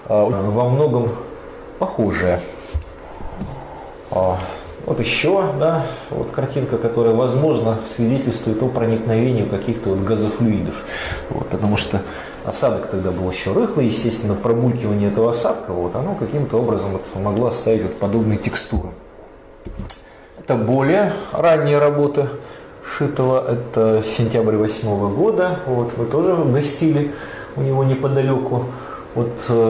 во многом похожее. Вот еще, да, вот картинка, которая, возможно, свидетельствует о проникновении каких-то вот газофлюидов. Вот, потому что осадок тогда был еще рыхлый, естественно, пробулькивание этого осадка, вот, оно каким-то образом вот могло оставить вот подобные текстуры. Это более ранняя работа Шитова, это сентябрь 2008 года, вот, мы тоже гостили у него неподалеку от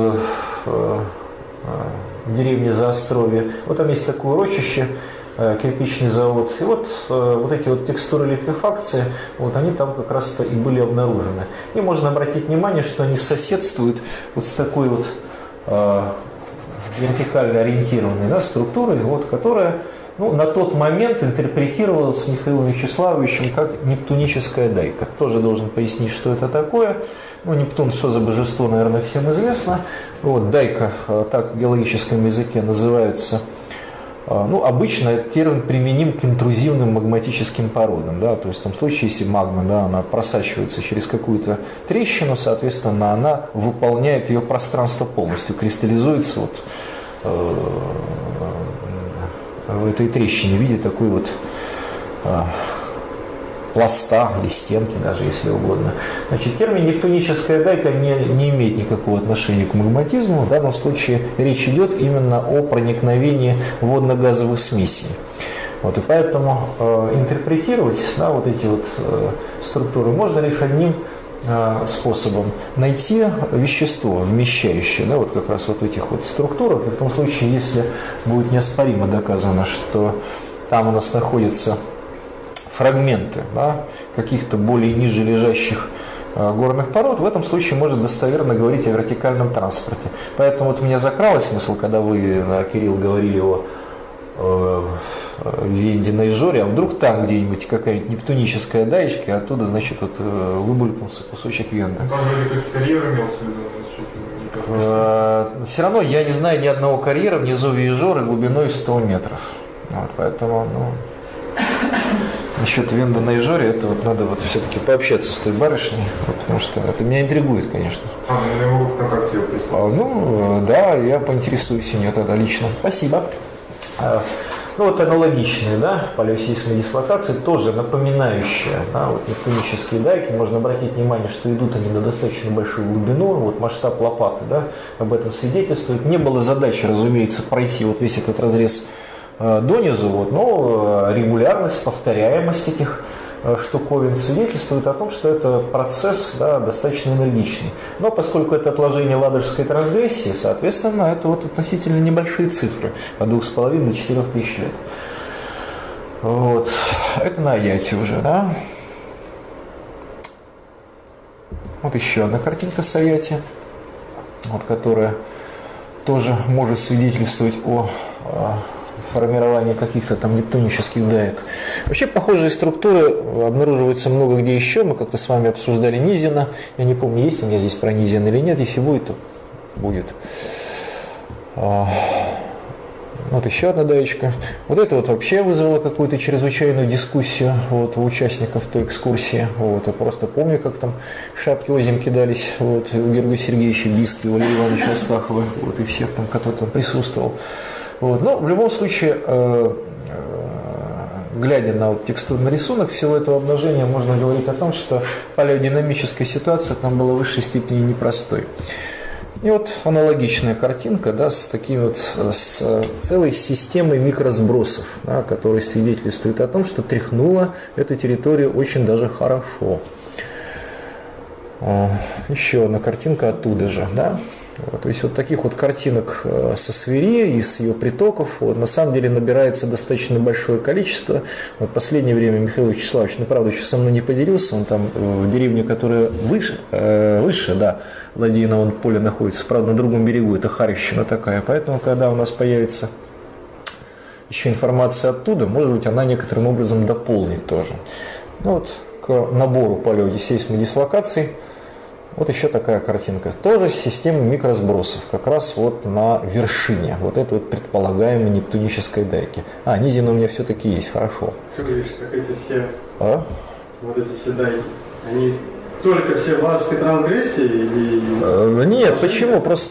деревни Заостровье. Вот там есть такое урочище, кирпичный завод. И вот, вот эти вот текстуры ликвефакции, вот они там как раз-то и были обнаружены. И можно обратить внимание, что они соседствуют вот с такой вот вертикально ориентированной, да, структурой, вот, которая, ну, на тот момент интерпретировалась Михаилом Вячеславовичем как нептуническая дайка. Тоже должен пояснить, что это такое. Ну, Нептун, что за божество, наверное, всем известно. Вот, дайка, так в геологическом языке называется. Ну, обычно этот термин применим к интрузивным магматическим породам. Да? То есть в том случае, если магма, да, она просачивается через какую-то трещину, соответственно, она выполняет ее пространство полностью, кристаллизуется вот, в этой трещине в виде такой вот пласта или стенки, даже если угодно. Значит, термин нептуническая дайка не имеет никакого отношения к магматизму. В данном случае речь идет именно о проникновении водно-газовых смесей. Вот, и поэтому интерпретировать, да, вот эти вот структуры можно лишь одним способом: найти вещество, вмещающее, да, вот как раз вот в этих вот структурах. И в том случае, если будет неоспоримо доказано, что там у нас находятся фрагменты, да, каких-то более ниже лежащих горных пород, в этом случае можно достоверно говорить о вертикальном транспорте. Поэтому вот у меня закралась мысль, когда вы, Кирилл, говорили о Вендиной Жоре, а вдруг там где-нибудь какая-нибудь нептуническая даечка, и оттуда, значит, вот выбулькнулся кусочек Венды. Там вроде как карьер имелся в виду. Все равно я не знаю ни одного карьера внизу Виежоры глубиной в 100 метров. Вот, поэтому, ну, насчет Венды на Ижоре, это вот надо вот все-таки пообщаться с той барышней, вот, потому что это меня интригует, конечно. Ну, его ВКонтакте его прислал. Ну, да, я поинтересуюсь у нее тогда лично. Спасибо. Ну, вот аналогичные, да, палеосейсмые дислокации, тоже напоминающие, да, вот нептунические дайки. Можно обратить внимание, что идут они на достаточно большую глубину, вот масштаб лопаты, да, об этом свидетельствует. Не было задачи, разумеется, пройти вот весь этот разрез донизу, вот, но регулярность, повторяемость этих штуковин свидетельствует о том, что это процесс, да, достаточно энергичный. Но поскольку это отложение ладожской трансгрессии, соответственно, это вот относительно небольшие цифры, от 2,5 до 4 тысяч лет. Вот. Это на Аяте уже, да. Вот еще одна картинка с Аяти, вот, которая тоже может свидетельствовать о формирование каких-то там нептунических даек. Вообще похожие структуры обнаруживаются много где еще. Мы как-то с вами обсуждали Низина. Я не помню, есть у меня здесь про Низина или нет. Если будет, то будет. Вот еще одна даечка. Вот это вот вообще вызвало какую-то чрезвычайную дискуссию вот, у участников той экскурсии. Вот, я просто помню, как там шапки озим кидались вот, у Георгия Сергеевича Биски, у Валерия Ивановича Астахова, вот, и всех там, кто там присутствовал. Вот. Но в любом случае, глядя на вот текстурный рисунок всего этого обнажения, можно говорить о том, что палеодинамическая ситуация там была в высшей степени непростой. И вот аналогичная картинка, да, с такими вот, с целой системой микросбросов, да, которые свидетельствуют о том, что тряхнула эту территорию очень даже хорошо. Еще одна картинка оттуда же, да. Вот, то есть вот таких вот картинок со Свири и с ее притоков вот, на самом деле набирается достаточно большое количество. Вот в последнее время Михаил Вячеславович, ну, правда, еще со мной не поделился, он там в деревне, которая выше, да, Ладейного поля находится, правда, на другом берегу, это Харьковщина такая. Поэтому, когда у нас появится еще информация оттуда, может быть, она некоторым образом дополнит тоже. Ну, вот к набору палеодисейсмой дислокаций. Вот еще такая картинка, тоже с системой микросбросов, как раз вот на вершине вот этой вот предполагаемой нептунической дайки. Низина у меня все-таки есть, хорошо. Ты говоришь, так эти все, вот эти все дайки, они только все в ладожской трансгрессии? Или... Нет, почему? Просто